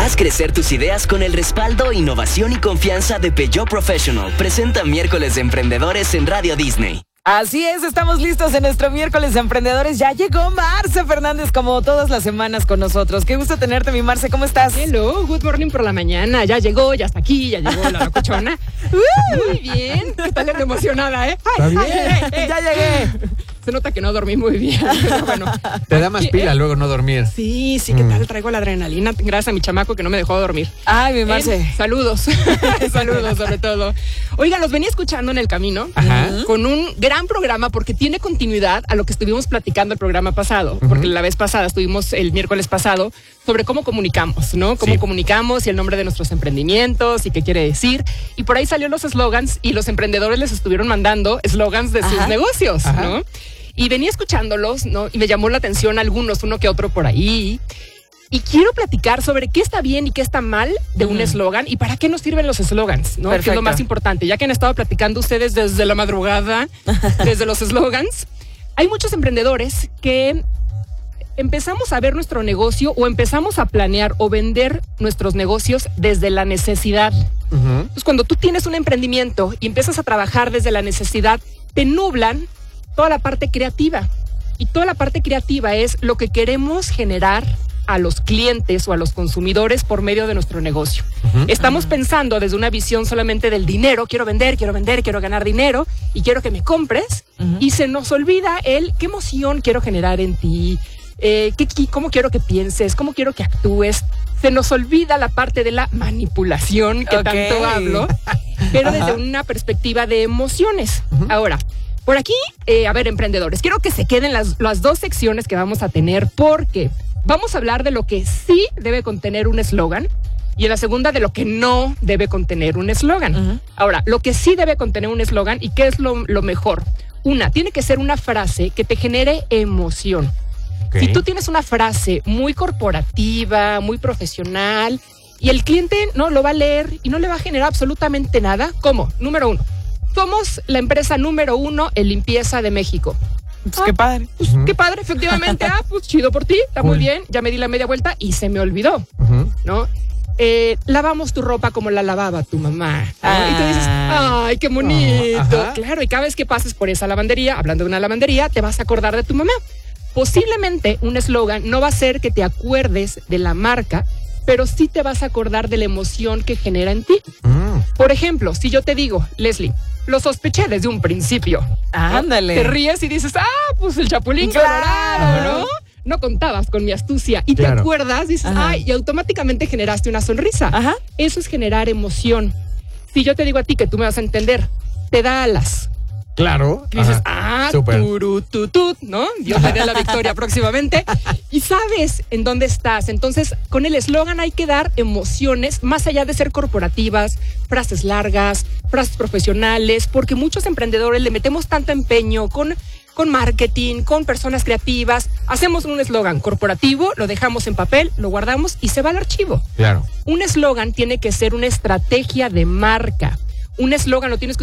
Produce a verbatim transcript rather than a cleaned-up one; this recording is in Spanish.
Haz crecer tus ideas con el respaldo, innovación y confianza de Peugeot Professional. Presenta Miércoles de Emprendedores en Radio Disney. Así es, estamos listos en nuestro Miércoles de Emprendedores. Ya llegó Marce Fernández como todas las semanas con nosotros. Qué gusto tenerte, mi Marce, ¿cómo estás? Hello, good morning por la mañana. Ya llegó, ya está aquí, ya llegó la locochona. uh, Muy bien, ¿qué tal? Emocionada, ¿eh? Está bien. Ya llegué. Se nota que no dormí muy bien, pero bueno. Te da más pila luego no dormir. Sí, sí, ¿qué tal? Traigo la adrenalina gracias a mi chamaco que no me dejó dormir. Ay, mi Marce. Eh, saludos, saludos sobre todo. Oigan, los venía escuchando en el camino. Ajá. Con un gran programa porque tiene continuidad a lo que estuvimos platicando el programa pasado. Uh-huh. Porque la vez pasada estuvimos el miércoles pasado sobre cómo comunicamos, ¿no? Cómo Sí. comunicamos y el nombre de nuestros emprendimientos y qué quiere decir. Y por ahí salieron los eslogans y los emprendedores les estuvieron mandando eslogans de Ajá. sus negocios, Ajá. ¿no? Y venía escuchándolos, ¿no? Y me llamó la atención algunos, uno que otro por ahí. Y quiero platicar sobre qué está bien y qué está mal de un eslogan y para qué nos sirven los eslogans, ¿no? Que es Perfecto. lo más importante. Ya que han estado platicando ustedes desde la madrugada, desde los eslogans, hay muchos emprendedores que empezamos a ver nuestro negocio o empezamos a planear o vender nuestros negocios desde la necesidad. Uh-huh. Entonces, cuando tú tienes un emprendimiento y empiezas a trabajar desde la necesidad, te nublan toda la parte creativa. Y toda la parte creativa es lo que queremos generar a los clientes o a los consumidores por medio de nuestro negocio. Uh-huh. Estamos pensando desde una visión solamente del dinero, quiero vender, quiero vender, quiero ganar dinero y quiero que me compres. Uh-huh. Y se nos olvida el qué emoción quiero generar en ti, eh, qué, qué, cómo quiero que pienses, cómo quiero que actúes. Se nos olvida la parte de la manipulación que Ok. tanto hablo, pero desde Ajá. una perspectiva de emociones. Uh-huh. Ahora, por aquí, eh, a ver, emprendedores, quiero que se queden las, las dos secciones que vamos a tener porque vamos a hablar de lo que sí debe contener un eslogan y en la segunda de lo que no debe contener un eslogan. Uh-huh. Ahora, lo que sí debe contener un eslogan y qué es lo, lo mejor. Una, tiene que ser una frase que te genere emoción. Okay. Si tú tienes una frase muy corporativa, muy profesional y el cliente no lo va a leer y no le va a generar absolutamente nada, ¿cómo? Número uno, somos la empresa número uno en limpieza de México. Pues qué padre. Pues, Ujú. qué padre, efectivamente. Ah, pues chido por ti, está Cool. muy bien. Ya me di la media vuelta y se me olvidó, Uh-huh. ¿no? Eh, lavamos tu ropa como la lavaba tu mamá, ¿no? Ah. Y tú dices, ay, qué bonito. Ajá. Claro, y cada vez que pases por esa lavandería, hablando de una lavandería, te vas a acordar de tu mamá. Posiblemente un eslogan no va a ser que te acuerdes de la marca, pero sí te vas a acordar de la emoción que genera en ti. Mm. Por ejemplo, si yo te digo, Leslie, lo sospeché desde un principio. ¿no? Ándale. Te ríes y dices, ah, pues el chapulín Claro. colorado, ¿no? No contabas con mi astucia. Y Claro. te acuerdas, dices, Ajá. ay, y automáticamente generaste una sonrisa. Ajá. Eso es generar emoción. Si yo te digo a ti que tú me vas a entender, te da alas. Claro. Y dices, Ajá. ah, Súper. turututut, ¿no? Dios me dé la victoria próximamente. Y sabes en dónde estás. Entonces, con el eslogan hay que dar emociones más allá de ser corporativas, frases largas, frases profesionales, porque muchos emprendedores le metemos tanto empeño con, con marketing, con personas creativas. Hacemos un eslogan corporativo, lo dejamos en papel, lo guardamos y se va al archivo. Claro. Un eslogan tiene que ser una estrategia de marca. Un eslogan lo tienes que